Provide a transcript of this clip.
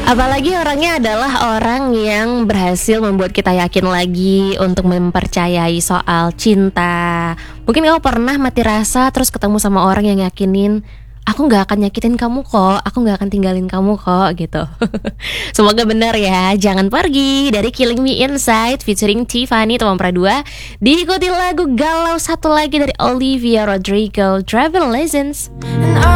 Apalagi orangnya adalah orang yang berhasil membuat kita yakin lagi untuk mempercayai soal cinta. Mungkin kamu pernah mati rasa terus ketemu sama orang yang yakinin, aku gak akan nyakitin kamu kok, aku gak akan tinggalin kamu kok gitu. Semoga benar ya. Jangan pergi dari Killing Me Inside featuring Tiffany Tumpra 2. Diikuti lagu galau satu lagi dari Olivia Rodrigo, Driving License.